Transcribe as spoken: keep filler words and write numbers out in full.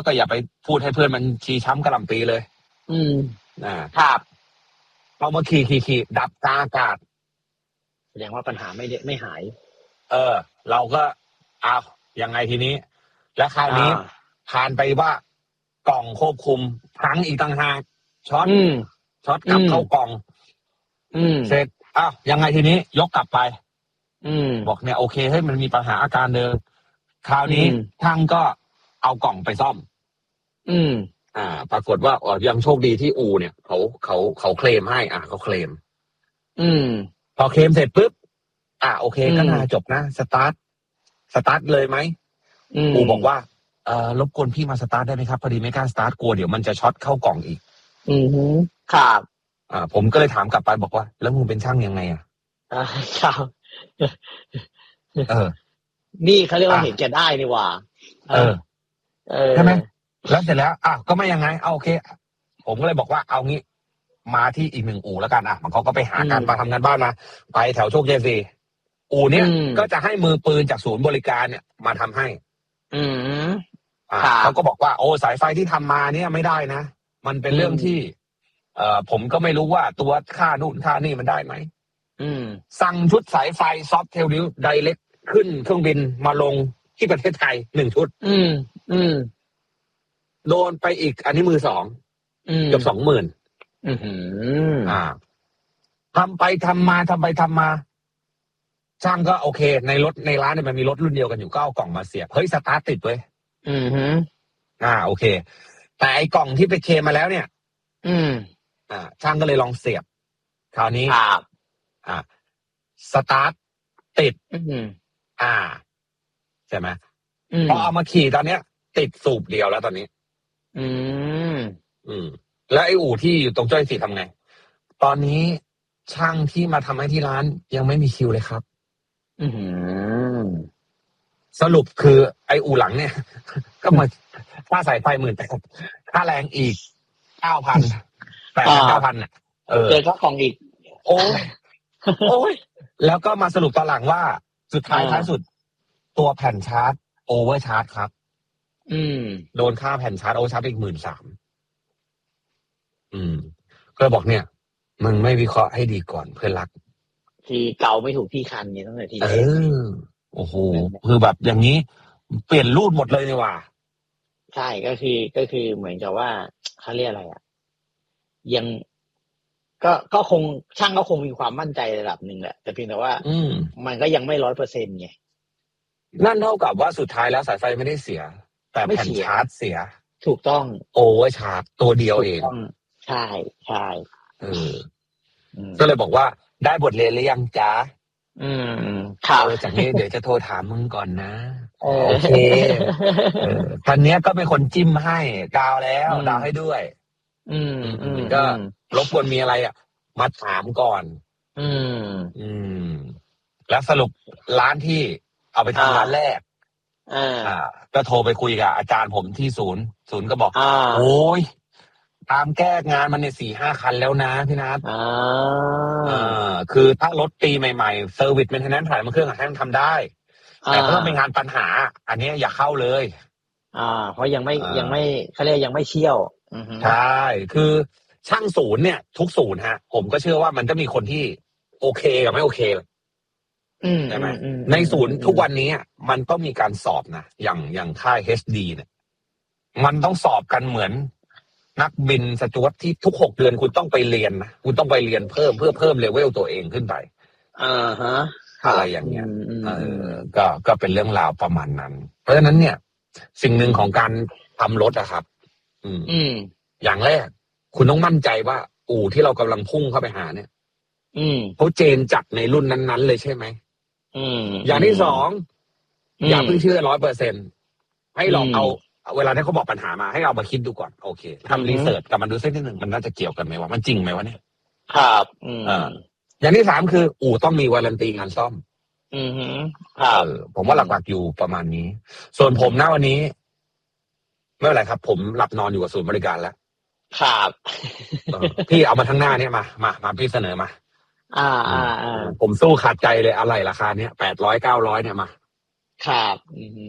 แล้วก็อย่าไปพูดให้เพื่อนมันชี้ช้ำกระหล่ำปีเลยอืมอ่าครับเอามาขี่ขี่ขี่ดับกลางอากาศแสดงว่าปัญหาไม่ได้ไม่หายเออ เราก็อ้าวยังไงทีนี้ และคราวนี้ผ่านไปว่ากล่องควบคุมพังอีกต่างหากช็อตช็อตกลับเข้ากล่องเสร็จอ้าวยังไงทีนี้ยกกลับไปบอกเนี่ยโอเคเฮ้ยมันมีปัญหาอาการเดิมคราวนี้ช่างก็เอากล่องไปซ่อม อืมอ่า ปรากฏว่าอ๋อยังโชคดีที่อู่เนี่ยเขาเขาเขาเคลมให้อ่ะเขาเคลม อืมพอเคลมเสร็จปุ๊บอ่ะโอเคก็น่าจบนะสตาร์ทสตาร์ทเลยไหมอู่บอกว่าเอ่อรบกวนพี่มาสตาร์ทได้ไหมครับพอดีไม่กล้าสตาร์ทกลัวเดี๋ยวมันจะช็อตเข้ากล่องอีกอือฮึครับอ่าผมก็เลยถามกลับไปบอกว่าแล้วมึงเป็นช่างยังไงอ่ะอ่าครับเออนี่เขาเรียกว่าเห็นแก่ได้นี่หว่าเออเออใช่ไหมแล้วเสร็จแล้วอ่ะก็ไม่ยังไงเอาโอเคผมก็เลยบอกว่าเอางี้มาที่อีกหนึ่งอู่แล้วกันอ่ะมันเขาก็ไปหาการมาทำงานบ้านมาไปแถวโชคชัยสี่อู่เนี้ยก็จะให้มือปืนจากศูนย์บริการเนี่ยมาทำให้อืมอ่าเขาก็บอกว่าโอ้สายไฟที่ทำมาเนี่ยไม่ได้นะมันเป็นเรื่องที่เอ่อผมก็ไม่รู้ว่าตัวค่านู่นค่านี่มันได้ไหมอืมสั่งชุดสายไฟซอฟต์เทลนิ้วไดเรกขึ้นเครื่องบินมาลงที่ประเทศไทยหนึ่งชุดอืมอืมโดนไปอีกอันนี้มือสองเกือบสองหมื่นอืมอ่าทำไปทำมาทำไปทำมาช่างก็โอเคในรถในร้านเนี่ยมันมีรถรุ่นเดียวกันอยู่ก็เอากล่องมาเสียบเฮ้ยสตาร์ทติดเว้ยอืมฮึอ่าโอเคแต่ไอ้กล่องที่ไปเคลมมาแล้วเนี่ยอืมอ่าช่างก็เลยลองเสียบคราวนี้ครับอ่าสตาร์ทติดอืมอ่าใช่ไหมพอเอามาขี่ตอนเนี้ยติดสูบเดียวแล้วตอนนี้อืมอืมแล้วไอ้อู่ที่อยู่ตรงจ้อยสีทำไงตอนนี้ช่างที่มาทำให้ที่ร้านยังไม่มีคิวเลยครับอืมสรุปคือไอ้อู่หลังเนี่ยก็มาค่าสายไฟหมื่นแต่ค่าแรงอีกเก้าพันแปดพันเก้าพันเนี่ยเออเจอค่าของอีกโอ้ยโอ้ยแล้วก็มาสรุปตอนหลังว่าสุดท้ายท้ายสุดตัวแผ่นชาร์จโอเวอร์ชาร์จครับอืมโดนค่าแผ่นชาร์จโอเวอร์ชาร์จอีกหมื่นสามอืมก็บอกเนี่ยมึงไม่วิเคราะห์ให้ดีก่อนเพื่อนรักทีเกาไม่ถูกที่คันเนี่ยตั้งแต่ทีเออโอ้โหคือแบบอย่างนี้เปลี่ยนรูปหมดเลยนี่ว่าใช่ก็คือก็คือเหมือนกับว่าเขาเรียกอะไรอ่ะยังก็ก็คงช่างก็คงมีความมั่นใจระดับหนึ่งแหละแต่เพียงแต่ว่าอืมมันก็ยังไม่ร้อยเปอร์เซ็นต์ไงนั่นเท่ากับว่าสุดท้ายแล้วสายไฟไม่ได้เสียแต่แผ่นชาร์จเสียถูกต้องโอเวอร์ชาร์จตัวเดียวเองใช่ใช่เออก็เลยบอกว่าได้บทเรียนหรือยังจ๊ะอืมข่าวจากนี้เดี๋ยวจะโทรถามมึงก่อนนะโอเคเออคันนี้ก็เป็นคนจิ้มให้ดาวแล้วดาวให้ด้วย อืมอืมก็รบกวนมีอะไรอ่ะมาถามก่อนอืมอืมแล้วสรุปร้านที่เอาไปทำร้านแรกอ่าอ่าก็โทรไปคุยกับอาจารย์ผมที่ศูนย์ศูนย์ก็บอกโอ้ยตามแก้งานมันเนี่ยสี่ห้าคันแล้วนะพี่นัทอ่าอ่าคือถ้ารถปีใหม่ๆเซอร์วิสเมนเทนแนนซ์ถ่ายมาเครื่องอ่ะให้มันทำได้แต่ถ้าเป็นงานปัญหาอันนี้อย่าเข้าเลยอ่าเพราะยังไม่ยังไม่เขาเรียกยังไม่เชี่ยวใช่คือช่างศูนย์เนี่ยทุกศูนย์ฮะผมก็เชื่อว่ามันก็มีคนที่โอเคกับไม่โอเคใช่ไหมในศูนย์ทุกวันนี้มันต้องมีการสอบนะอย่างอย่างค่าย เอช ดี เนี่ยมันต้องสอบกันเหมือนนักบินสจ๊วตที่ทุกหกเดือนคุณต้องไปเรียนนะคุณต้องไปเรียนเพิ่มเพื่อเพิ่มเลเวลตัวเองขึ้นไปอ่าฮะอะไรอย่างเงี้ยเออก็ก็เป็นเรื่องราวประมาณนั้นเพราะฉะนั้นเนี่ยสิ่งหนึ่งของการทำรถอะครับอืมอืมอย่างแรกคุณต้องมั่นใจว่าอู่ที่เรากำลังพุ่งเข้าไปหาเนี่ยอืมเขาเจนจัดในรุ่นนั้นๆเลยใช่ไหมอืมอย่างที่สองอย่าเพิ่งเชื่อร้อยเปอร์เซ็นต์ให้ลองเอาเวลาที่เขาบอกปัญหามาให้เรามาคิดดูก่อนโอเคทำรีเสิร์ชกับมันดูสักนิดหนึ่งมันน่าจะเกี่ยวกันไหมวะมันจริงไหมวะเนี่ยครับอืมอย่างที่สามคืออู่ต้องมีวารันตีงานซ่อมอืมครับผมว่าหลักๆอยู่ประมาณนี้ส่วนผมณวันนี้ไม่เป็นไรครับผมหลับนอนอยู่กับศูนย์บริการแล้วครับพี่เอามาทั้งหน้าเนี่ยมามามาพี่เสนอมาอ่าอ่าอ่าผมสู้ขาดใจเลยอะไรราคาเนี้ยแปดร้อยเก้าร้อยเนี่ยมาครับ